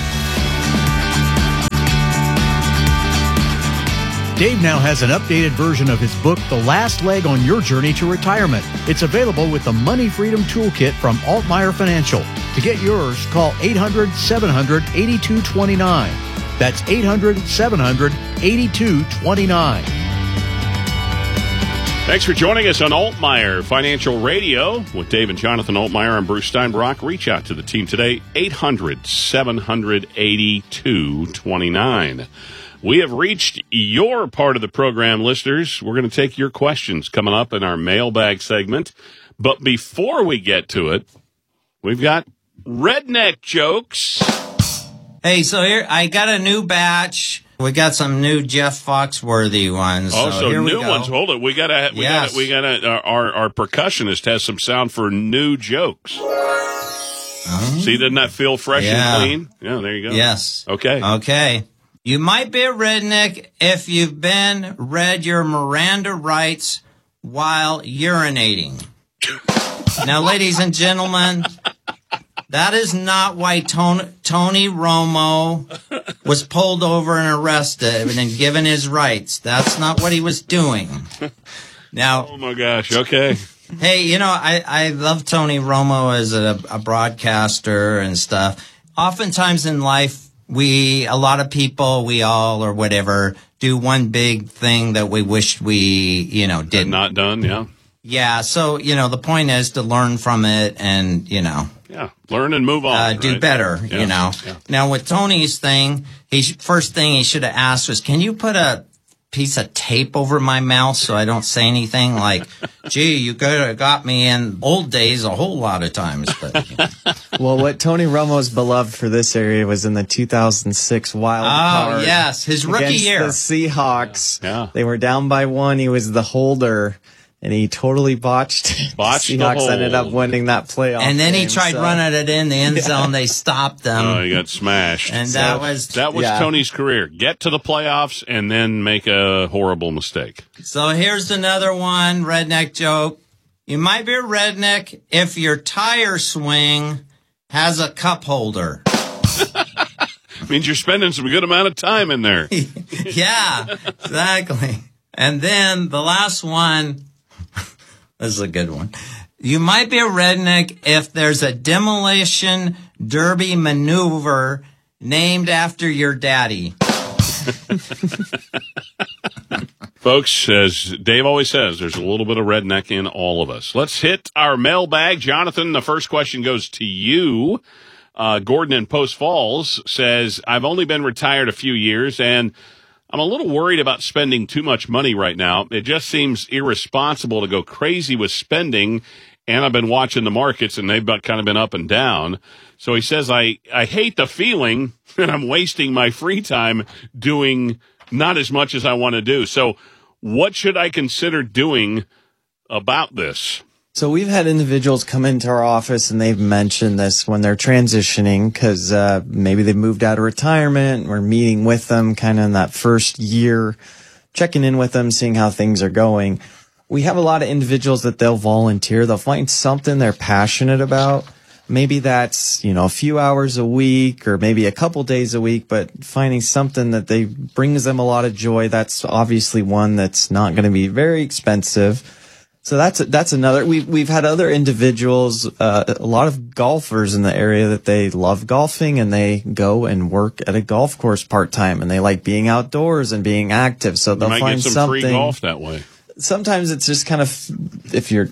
Dave now has an updated version of his book, The Last Leg on Your Journey to Retirement. It's available with the Money Freedom Toolkit from Altmeyer Financial. To get yours, call eight hundred, seven hundred, eighty-two twenty-nine. That's eight hundred, seven hundred, eighty-two twenty-nine. Thanks for joining us on Altmeyer Financial Radio with Dave and Jonathan Altmeyer. I'm Bruce Steinbrock. Reach out to the team today, eight hundred, seven hundred, eighty-two twenty-nine. We have reached your part of the program, listeners. We're going to take your questions coming up in our mailbag segment. But before we get to it, we've got redneck jokes. Hey, so here, I got a new batch. We got some new Jeff Foxworthy ones. Oh, so, so here new we go. ones. Hold it. We gotta, we Yes. gotta, we gotta, uh, our, our percussionist has some sound for new jokes. Oh. See, doesn't that feel fresh Yeah. and clean? Yeah, there you go. Yes. Okay. Okay. You might be a redneck if you've been read your Miranda rights while urinating. Now, ladies and gentlemen, that is not why Tony, Tony Romo was pulled over and arrested and given his rights. That's not what he was doing. Now, oh my gosh. Okay. Hey, you know, I, I love Tony Romo as a, a broadcaster and stuff. Oftentimes in life, we, a lot of people, we all or whatever, do one big thing that we wish we, you know, did not done. Yeah. Yeah. So, you know, the point is to learn from it and, you know. Yeah. Learn and move on. Uh, do right? better, Yeah. you know. Yeah. Now, with Tony's thing, he sh- first thing he should have asked was, can you put a piece of tape over my mouth so I don't say anything? Like, gee, you could have got me in old days a whole lot of times. But, you know. Well, what Tony Romo's beloved for this area was in the two thousand six wild Oh, card. yes, his rookie against year. the Seahawks. Yeah. Yeah. They were down by one. He was the holder, and he totally botched. Botched the the Seahawks ended hold. up winning that playoff. And then he game, tried so- running it in the end Yeah. zone. They stopped them. Oh, he got smashed. And So that was- that was Yeah. Tony's career. Get to the playoffs and then make a horrible mistake. So here's another one, redneck joke. You might be a redneck if your tire swing has a cup holder. Means you're spending some good amount of time in there. Yeah, exactly. And then the last one, this is a good one. You might be a redneck if there's a demolition derby maneuver named after your daddy. Folks, as Dave always says, there's a little bit of redneck in all of us. Let's hit our mailbag. Jonathan, the first question goes to you. Uh, Gordon in Post Falls says, I've only been retired a few years, and I'm a little worried about spending too much money right now. It just seems irresponsible to go crazy with spending, and I've been watching the markets, and they've been, kind of been up and down. So he says, I, I hate the feeling that I'm wasting my free time doing not as much as I want to do. So what should I consider doing about this? So we've had individuals come into our office and they've mentioned this when they're transitioning because uh, maybe they've moved out of retirement. We're meeting with them kind of in that first year, checking in with them, seeing how things are going. We have a lot of individuals that they'll volunteer. They'll find something they're passionate about. Maybe that's, you know, a few hours a week or maybe a couple days a week, but finding something that they brings them a lot of joy. That's obviously one that's not going to be very expensive. So that's that's another. We've we've had other individuals, uh, a lot of golfers in the area that they love golfing and they go and work at a golf course part time and they like being outdoors and being active. So they'll you might find get some something. free golf that way. Sometimes it's just kind of if you're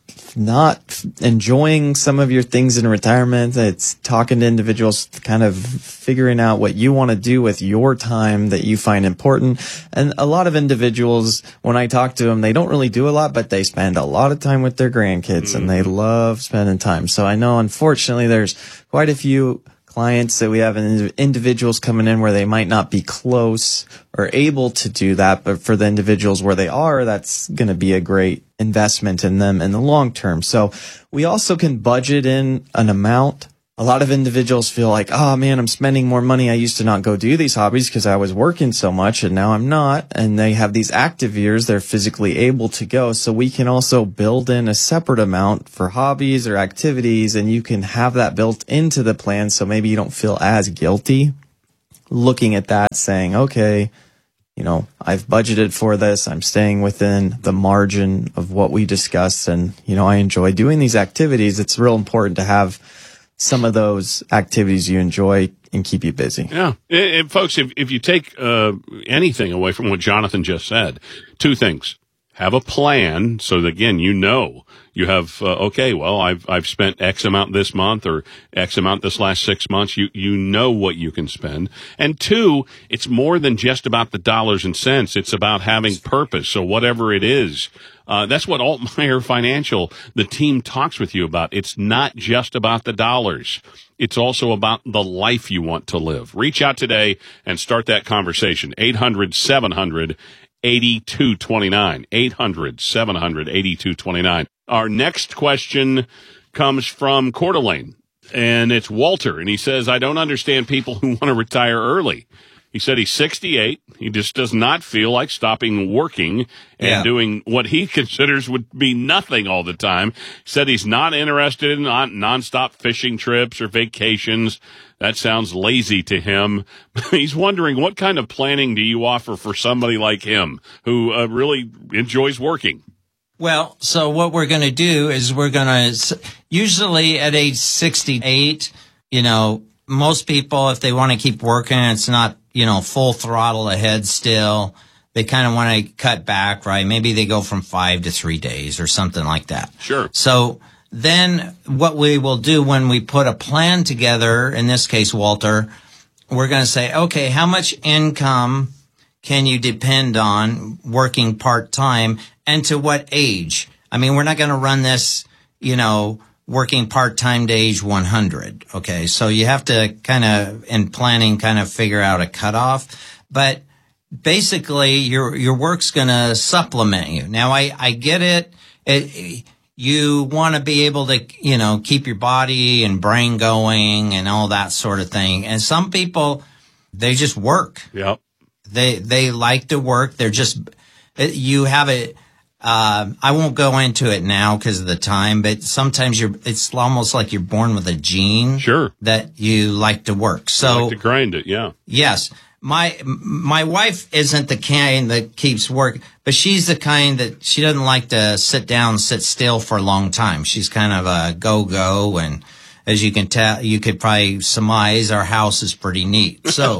not enjoying some of your things in retirement, it's talking to individuals, kind of figuring out what you want to do with your time that you find important. And a lot of individuals, when I talk to them, they don't really do a lot, but they spend a lot of time with their grandkids mm-hmm. and they love spending time. So I know, unfortunately, there's quite a few clients that we have and individuals coming in where they might not be close or able to do that, but for the individuals where they are, that's going to be a great investment in them in the long term. So we also can budget in an amount. A lot of individuals feel like, oh man, I'm spending more money. I used to not go do these hobbies because I was working so much and now I'm not. And they have these active years. They're physically able to go. So we can also build in a separate amount for hobbies or activities, and you can have that built into the plan. So maybe you don't feel as guilty looking at that saying, okay, you know, I've budgeted for this. I'm staying within the margin of what we discussed. And, you know, I enjoy doing these activities. It's real important to have some of those activities you enjoy and keep you busy. Yeah. And, and folks, if, if you take uh, anything away from what Jonathan just said, two things. Have a plan so that, again, you know, you have, uh, okay, well, I've, I've spent X amount this month or X amount this last six months. You, you know what you can spend. And two, it's more than just about the dollars and cents. It's about having purpose. So whatever it is, uh, that's what Altmaier Financial, the team talks with you about. It's not just about the dollars. It's also about the life you want to live. Reach out today and start that conversation. eight hundred seven hundred eighty-two twenty-nine. eight hundred seven hundred eighty-two twenty-nine. Our next question comes from Coeur d'Alene, and it's Walter, and he says, I don't understand people who want to retire early. He said he's sixty-eight. He just does not feel like stopping working and Yeah. doing what he considers would be nothing all the time. He said he's not interested in non- nonstop fishing trips or vacations. That sounds lazy to him. He's wondering, what kind of planning do you offer for somebody like him who uh, really enjoys working? Well, so what we're going to do is we're going to, usually at age sixty-eight, you know, most people, if they want to keep working, it's not, you know, full throttle ahead still. They kind of want to cut back, right? Maybe they go from five to three days or something like that. Sure. So then what we will do when we put a plan together, in this case, Walter, we're going to say, okay, how much income can you depend on working part-time and to what age? I mean, we're not going to run this, you know, working part-time to age one hundred. Okay. So you have to kind of, in planning, kind of figure out a cutoff, but basically your, your work's going to supplement you. Now I, I get it. It, you want to be able to, you know, keep your body and brain going and all that sort of thing. And some people, they just work. Yep. They, they like to work. They're just, you have a, uh, I won't go into it now because of the time, but sometimes you're, it's almost like you're born with a gene. Sure. That you like to work. So. You like to grind it. Yeah. Yes. My, my wife isn't the kind that keeps work, but she's the kind that she doesn't like to sit down, sit still for a long time. She's kind of a go-go. And as you can tell, you could probably surmise our house is pretty neat. So,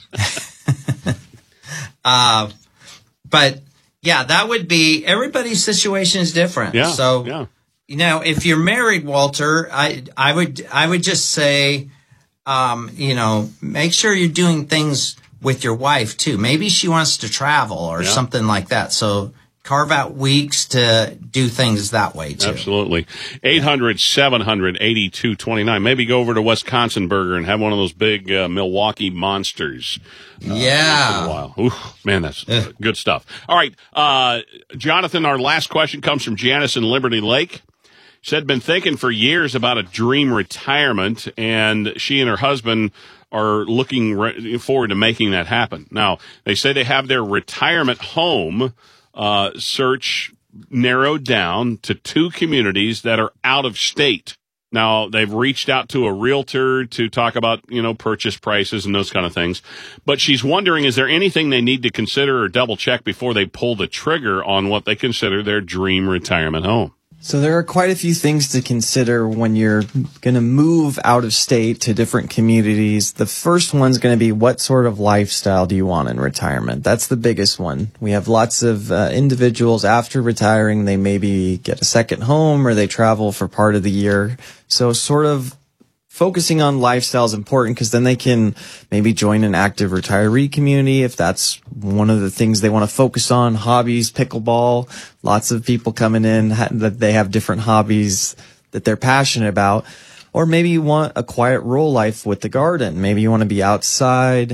uh, but yeah, that would be, everybody's situation is different. Yeah. So, yeah. You know, if you're married, Walter, I, I would, I would just say, um, you know, make sure you're doing things with your wife too. Maybe she wants to travel or Yeah. something like that. So carve out weeks to do things that way too. Absolutely. eight hundred seven hundred eighty-two twenty-nine. Maybe go over to Wisconsin Burger and have one of those big uh, Milwaukee monsters. Uh, Yeah. once in a while. Ooh, man, that's uh, good stuff. All right. Uh, Jonathan, our last question comes from Janice in Liberty Lake. Said, been thinking for years about a dream retirement, and she and her husband are looking re- forward to making that happen. Now, they say they have their retirement home uh, search narrowed down to two communities that are out of state. Now, they've reached out to a realtor to talk about, you know, purchase prices and those kind of things. But she's wondering, is there anything they need to consider or double check before they pull the trigger on what they consider their dream retirement home? So there are quite a few things to consider when you're going to move out of state to different communities. The first one's going to be, what sort of lifestyle do you want in retirement? That's the biggest one. We have lots of uh, individuals after retiring, they maybe get a second home or they travel for part of the year. So sort of focusing on lifestyle is important, because then they can maybe join an active retiree community if that's one of the things they want to focus on. Hobbies, pickleball, lots of people coming in that they have different hobbies that they're passionate about. Or maybe you want a quiet rural life with the garden. Maybe you want to be outside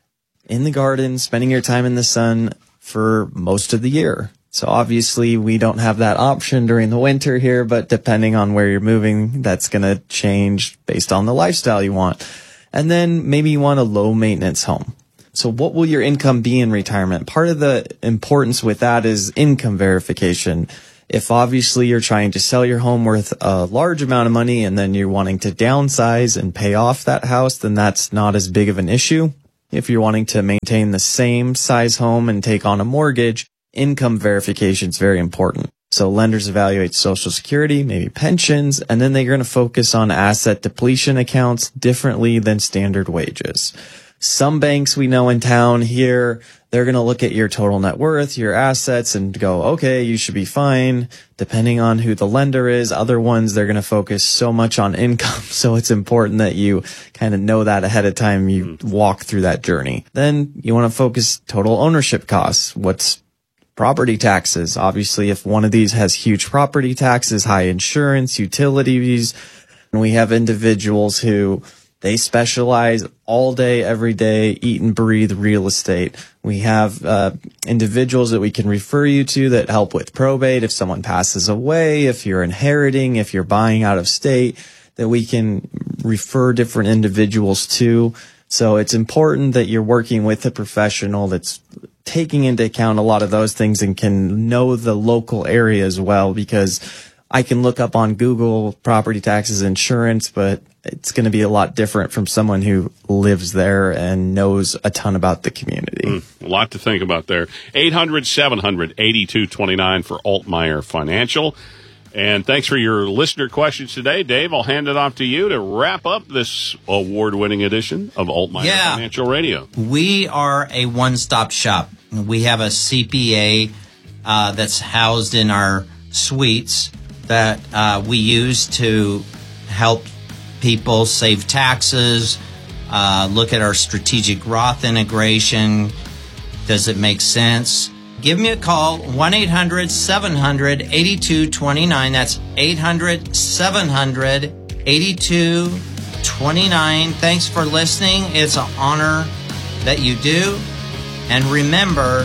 in the garden, spending your time in the sun for most of the year. So obviously we don't have that option during the winter here, but depending on where you're moving, that's going to change based on the lifestyle you want. And then maybe you want a low maintenance home. So what will your income be in retirement? Part of the importance with that is income verification. If obviously you're trying to sell your home worth a large amount of money and then you're wanting to downsize and pay off that house, then that's not as big of an issue. If you're wanting to maintain the same size home and take on a mortgage, income verification is very important. So lenders evaluate Social Security, maybe pensions, and then they're going to focus on asset depletion accounts differently than standard wages. Some banks we know in town here, they're going to look at your total net worth, your assets, and go, okay, you should be fine, depending on who the lender is. Other ones, they're going to focus so much on income, so it's important that you kind of know that ahead of time you walk through that journey. Then you want to focus total ownership costs. What's property taxes? Obviously, if one of these has huge property taxes, high insurance, utilities, and we have individuals who they specialize all day, every day, eat and breathe real estate. We have uh, individuals that we can refer you to that help with probate if someone passes away, if you're inheriting, if you're buying out of state, that we can refer different individuals to. So it's important that you're working with a professional that's taking into account a lot of those things and can know the local area as well, because I can look up on Google property taxes, insurance, but it's going to be a lot different from someone who lives there and knows a ton about the community. Mm, a lot to think about there. eight hundred, seven hundred, eighty-two twenty-nine for Altmeyer Financial. And thanks for your listener questions today. Dave, I'll hand it off to you to wrap up this award-winning edition of Altmeyer yeah. Financial Radio. We are a one-stop shop. We have a C P A uh, that's housed in our suites that uh, we use to help people save taxes, uh, look at our strategic Roth integration. Does it make sense? Give me a call, one eight hundred, seven hundred, eighty-two twenty-nine. That's eight hundred, seven hundred, eighty-two twenty-nine. Thanks for listening. It's an honor that you do. And remember,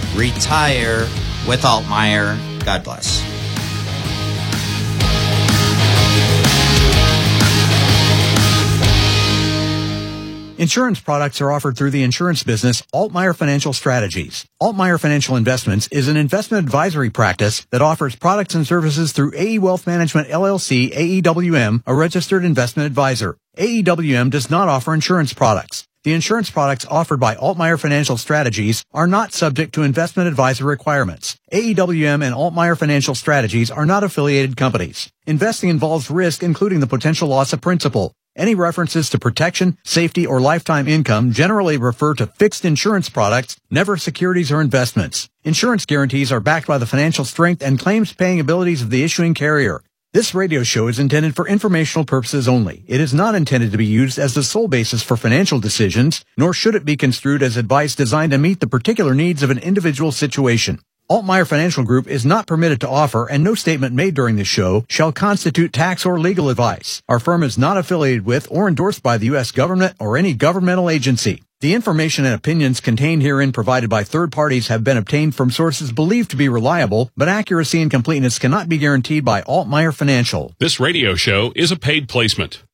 retire with Altmeyer. God bless. Insurance products are offered through the insurance business Altmeyer Financial Strategies. Altmeyer Financial Investments is an investment advisory practice that offers products and services through A E Wealth Management L L C, A E W M, a registered investment advisor. A E W M does not offer insurance products. The insurance products offered by Altmeyer Financial Strategies are not subject to investment advisor requirements. A E W M and Altmeyer Financial Strategies are not affiliated companies. Investing involves risk, including the potential loss of principal. Any references to protection, safety, or lifetime income generally refer to fixed insurance products, never securities or investments. Insurance guarantees are backed by the financial strength and claims-paying abilities of the issuing carrier. This radio show is intended for informational purposes only. It is not intended to be used as the sole basis for financial decisions, nor should it be construed as advice designed to meet the particular needs of an individual situation. Altmeyer Financial Group is not permitted to offer, and no statement made during this show shall constitute tax or legal advice. Our firm is not affiliated with or endorsed by the U S government or any governmental agency. The information and opinions contained herein provided by third parties have been obtained from sources believed to be reliable, but accuracy and completeness cannot be guaranteed by Altmeyer Financial. This radio show is a paid placement.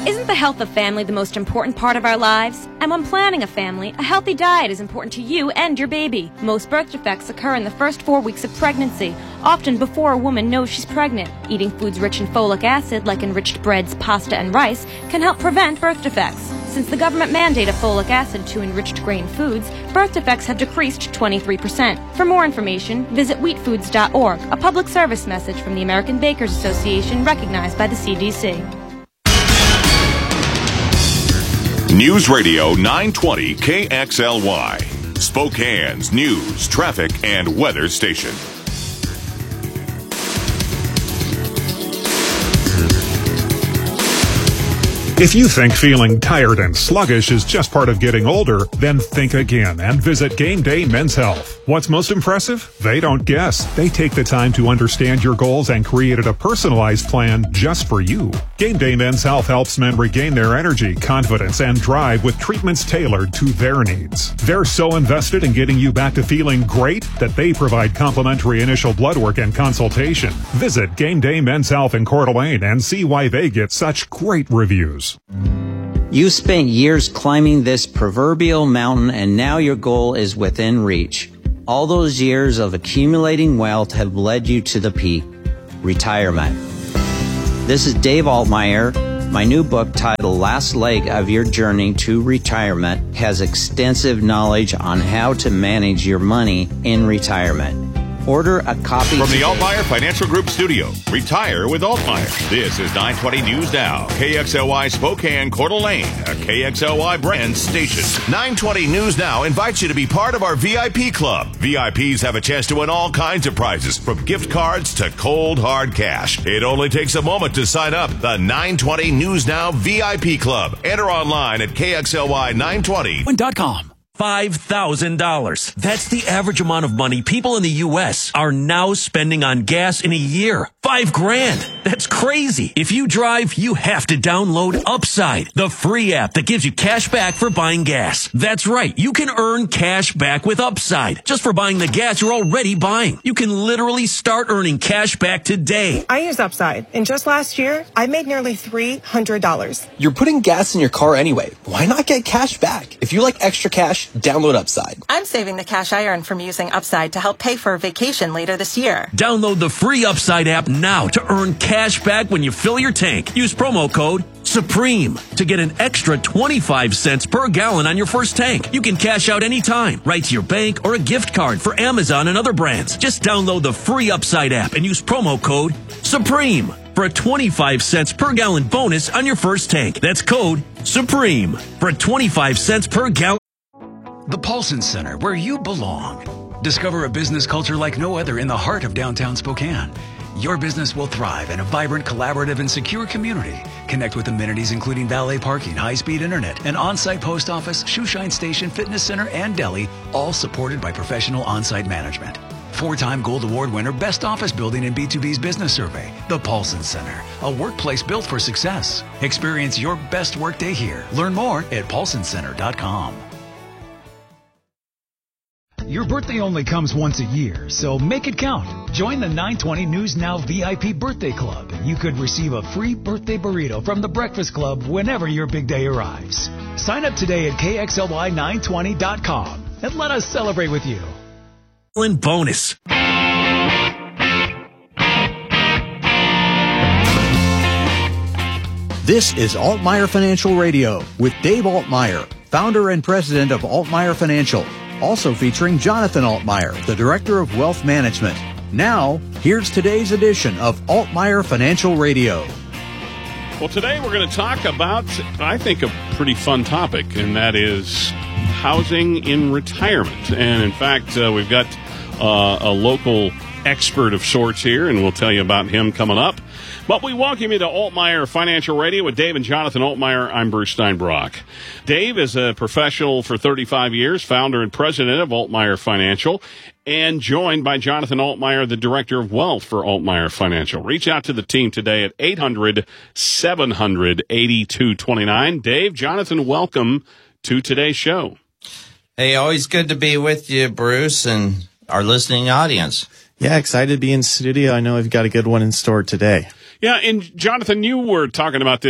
Isn't the health of family the most important part of our lives? And when planning a family, a healthy diet is important to you and your baby. Most birth defects occur in the first four weeks of pregnancy, often before a woman knows she's pregnant. Eating foods rich in folic acid, like enriched breads, pasta, and rice, can help prevent birth defects. Since the government mandate of folic acid to enriched grain foods, birth defects have decreased twenty-three percent. For more information, visit wheat foods dot org, a public service message from the American Bakers Association recognized by the C D C. News Radio nine twenty K X L Y, Spokane's news, traffic, and weather station. If you think feeling tired and sluggish is just part of getting older, then think again and visit Game Day Men's Health. What's most impressive? They don't guess. They take the time to understand your goals and created a personalized plan just for you. Game Day Men's Health helps men regain their energy, confidence, and drive with treatments tailored to their needs. They're so invested in getting you back to feeling great that they provide complimentary initial blood work and consultation. Visit Game Day Men's Health in Coeur d'Alene and see why they get such great reviews. You spent years climbing this proverbial mountain and now your goal is within reach. All those years of accumulating wealth have led you to the peak, retirement. This is Dave Altmaier. My new book titled Last Leg of Your Journey to Retirement has extensive knowledge on how to manage your money in retirement. Order a copy from the Altmaier Financial Group studio. Retire with Altmaier. This is nine twenty News Now. K X L Y Spokane, Coeur d'Alene, a K X L Y brand station. nine twenty News Now invites you to be part of our V I P club. V I Ps have a chance to win all kinds of prizes, from gift cards to cold, hard cash. It only takes a moment to sign up. The nine twenty News Now V I P club. Enter online at K X L Y nine twenty dot com. five thousand dollars. That's the average amount of money people in the U S are now spending on gas in a year. Five grand. That's crazy. If you drive, you have to download Upside, the free app that gives you cash back for buying gas. That's right. You can earn cash back with Upside just for buying the gas you're already buying. You can literally start earning cash back today. I use Upside, and just last year, I made nearly three hundred dollars. You're putting gas in your car anyway. Why not get cash back? If you like extra cash, download Upside. I'm saving the cash I earn from using Upside to help pay for a vacation later this year. Download the free Upside app now to earn cash back when you fill your tank. Use promo code SUPREME to get an extra twenty-five cents per gallon on your first tank. You can cash out anytime, right to your bank or a gift card for Amazon and other brands. Just download the free Upside app and use promo code SUPREME for a twenty-five cents per gallon bonus on your first tank. That's code SUPREME for a twenty-five cents per gallon. The Paulson Center, where you belong. Discover a business culture like no other in the heart of downtown Spokane. Your business will thrive in a vibrant, collaborative, and secure community. Connect with amenities including valet parking, high-speed internet, an on-site post office, shoeshine station, fitness center, and deli, all supported by professional on-site management. Four-time Gold Award winner, Best Office Building in B two B's Business Survey. The Paulson Center, a workplace built for success. Experience your best workday here. Learn more at paulson center dot com. Your birthday only comes once a year, so make it count. Join the nine twenty News Now V I P Birthday Club, and you could receive a free birthday burrito from the Breakfast Club whenever your big day arrives. Sign up today at K X L Y nine twenty dot com and let us celebrate with you. Bonus. This is Altmaier Financial Radio with Dave Altmaier, founder and president of Altmaier Financial. Also featuring Jonathan Altmaier, the Director of Wealth Management. Now, here's today's edition of Altmaier Financial Radio. Well, today we're going to talk about, I think, a pretty fun topic, and that is housing in retirement. And, in fact, uh, we've got uh, a local expert of sorts here, and we'll tell you about him coming up. But we welcome you to Altmaier Financial Radio with Dave and Jonathan Altmaier. I'm Bruce Steinbrock. Dave is a professional for thirty-five years, founder and president of Altmaier Financial, and joined by Jonathan Altmaier, the Director of Wealth for Altmaier Financial. Reach out to the team today at eight hundred, seven hundred, eighty-two twenty-nine. Dave, Jonathan, welcome to today's show. Hey, always good to be with you, Bruce, and our listening audience. Yeah, excited to be in studio. I know we've got a good one in store today. Yeah, and Jonathan, you were talking about this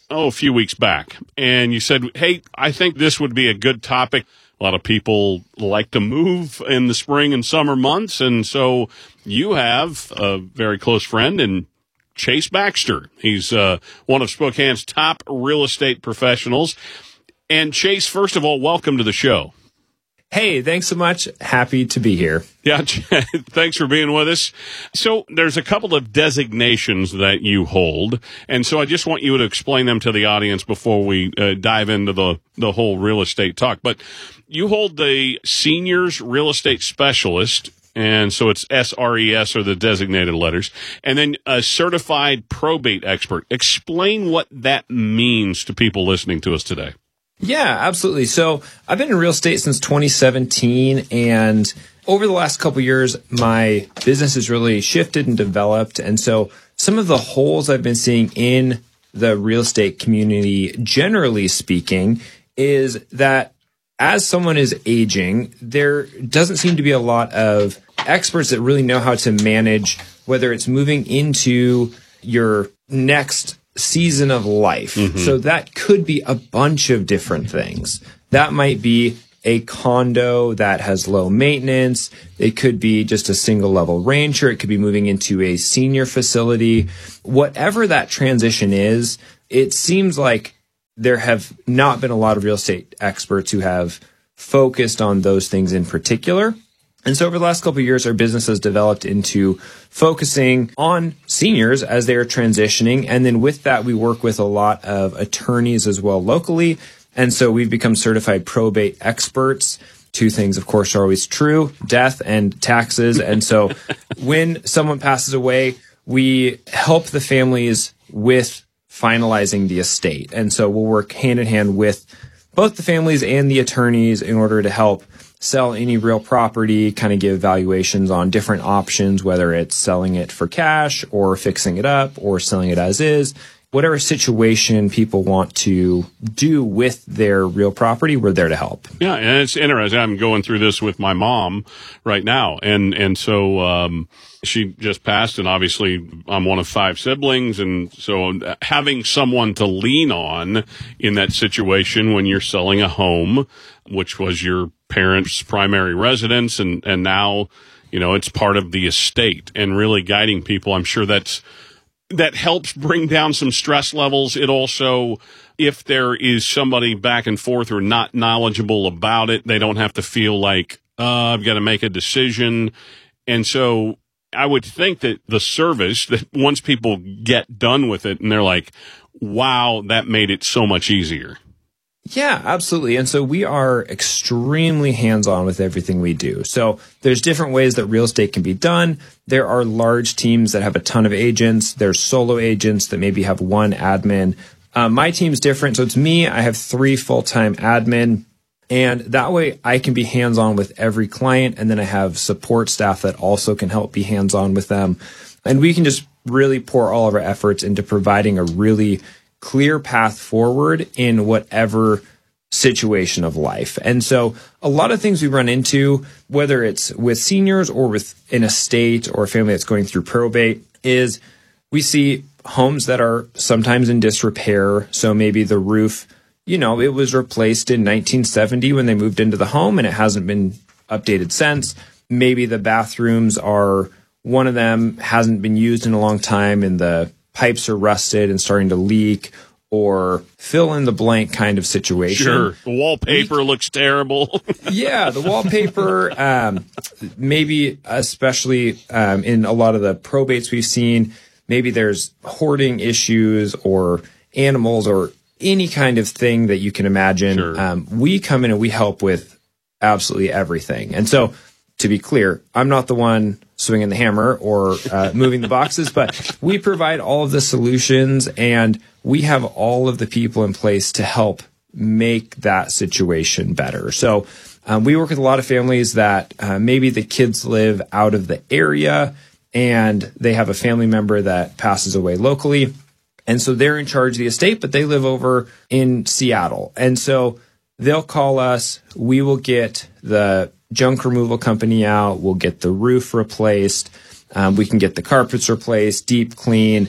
oh, a few weeks back, and you said, hey, I think this would be a good topic. A lot of people like to move in the spring and summer months, and so you have a very close friend in Chase Baxter. He's uh, one of Spokane's top real estate professionals. And Chase, first of all, welcome to the show. Hey, thanks so much. Happy to be here. Yeah, thanks for being with us. So there's a couple of designations that you hold, and so I just want you to explain them to the audience before we uh, dive into the, the whole real estate talk. But you hold the Seniors Real Estate Specialist, and so it's S R E S or the designated letters, and then a Certified Probate Expert. Explain what that means to people listening to us today. Yeah, absolutely. So I've been in real estate since twenty seventeen, and over the last couple of years, my business has really shifted and developed. And so some of the holes I've been seeing in the real estate community, generally speaking, is that as someone is aging, there doesn't seem to be a lot of experts that really know how to manage, whether it's moving into your next season of life. Mm-hmm. So that could be a bunch of different things. That might be a condo that has low maintenance. It could be just a single level rancher. It could be moving into a senior facility. Whatever that transition is, it seems like there have not been a lot of real estate experts who have focused on those things in particular. And so over the last couple of years, our business has developed into focusing on seniors as they are transitioning. And then with that, we work with a lot of attorneys as well locally. And so we've become certified probate experts. Two things, of course, are always true: death and taxes. And so when someone passes away, we help the families with finalizing the estate. And so we'll work hand in hand with both the families and the attorneys in order to help sell any real property, kind of give valuations on different options, whether it's selling it for cash or fixing it up or selling it as is. Whatever situation people want to do with their real property, we're there to help. Yeah, and it's interesting. I'm going through this with my mom right now, and and so um, she just passed, and obviously I'm one of five siblings, and so having someone to lean on in that situation when you're selling a home, which was your parents' primary residence, and and now, you know, it's part of the estate, and really guiding people, I'm sure that's that helps bring down some stress levels. It also, if there is somebody back and forth or not knowledgeable about it, they don't have to feel like, uh, I've got to make a decision. And so I would think that the service, that once people get done with it and they're like, wow, that made it so much easier. Yeah, absolutely. And so we are extremely hands-on with everything we do. So there's different ways that real estate can be done. There are large teams that have a ton of agents. There's solo agents that maybe have one admin. Um, my team's different. So it's me. I have three full-time admin. And that way I can be hands-on with every client. And then I have support staff that also can help be hands-on with them. And we can just really pour all of our efforts into providing a really clear path forward in whatever situation of life. And so a lot of things we run into, whether it's with seniors or with an estate or a family that's going through probate, is we see homes that are sometimes in disrepair. So maybe the roof, you know, it was replaced in nineteen seventy when they moved into the home and it hasn't been updated since. Maybe the bathrooms are, one of them hasn't been used in a long time and the pipes are rusted and starting to leak, or fill in the blank kind of situation. Sure. The wallpaper we, looks terrible. Yeah, the wallpaper, um, maybe especially um, in a lot of the probates we've seen, maybe there's hoarding issues or animals or any kind of thing that you can imagine. Sure. Um, we come in and we help with absolutely everything. And so, to be clear, I'm not the one swinging the hammer or uh, moving the boxes, but we provide all of the solutions and we have all of the people in place to help make that situation better. So um, we work with a lot of families that uh, maybe the kids live out of the area and they have a family member that passes away locally. And so they're in charge of the estate, but they live over in Seattle. And so they'll call us. We will get the junk removal company out. We'll get the roof replaced. Um, we can get the carpets replaced, deep clean,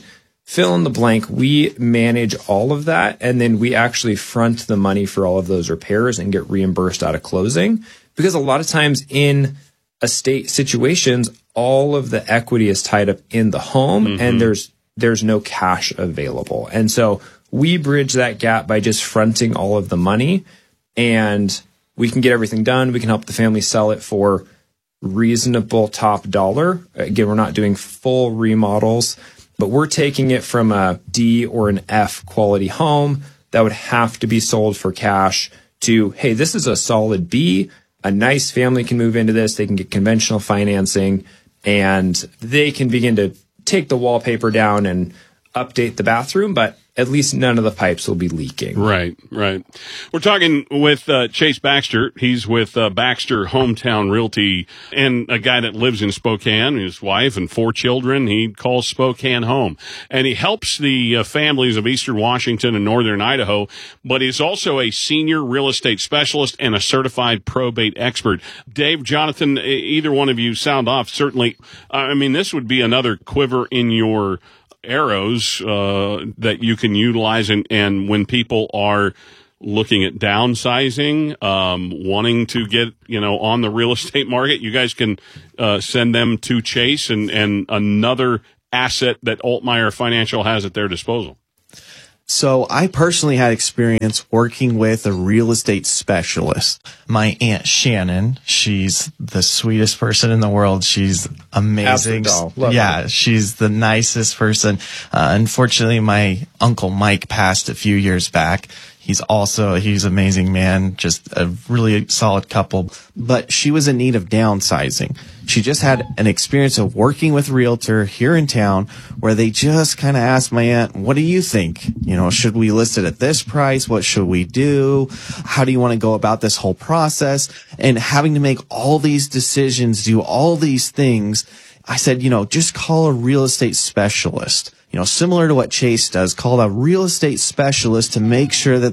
fill in the blank. We manage all of that, and then we actually front the money for all of those repairs and get reimbursed out of closing. Because a lot of times in estate situations, all of the equity is tied up in the home, mm-hmm. and there's there's no cash available. And so we bridge that gap by just fronting all of the money, and we can get everything done. We can help the family sell it for reasonable top dollar. Again, we're not doing full remodels, but we're taking it from a D or an F quality home that would have to be sold for cash to, hey, this is a solid B. A nice family can move into this. They can get conventional financing, and they can begin to take the wallpaper down and update the bathroom, but at least none of the pipes will be leaking. Right, right. We're talking with uh, Chase Baxter. He's with uh, Baxter Hometown Realty, and a guy that lives in Spokane, his wife and four children. He calls Spokane home. And he helps the uh, families of Eastern Washington and Northern Idaho, but he's also a senior real estate specialist and a certified probate expert. Dave, Jonathan, either one of you sound off. Certainly, I mean, this would be another quiver in your arrows uh, that you can utilize, and, and when people are looking at downsizing, um, wanting to get, you know, on the real estate market, you guys can uh, send them to Chase, and, and another asset that Altmaier Financial has at their disposal. So I personally had experience working with a real estate specialist. My Aunt Shannon, she's the sweetest person in the world. She's amazing. Yeah, her. She's the nicest person. Uh, unfortunately, my Uncle Mike passed a few years back. He's also, he's an amazing man, just a really solid couple. But she was in need of downsizing. She just had an experience of working with a realtor here in town where they just kind of asked my aunt, what do you think? You know, should we list it at this price? What should we do? How do you want to go about this whole process? And having to make all these decisions, do all these things, I said, you know, just call a real estate specialist. You know, similar to what Chase does, call a real estate specialist to make sure that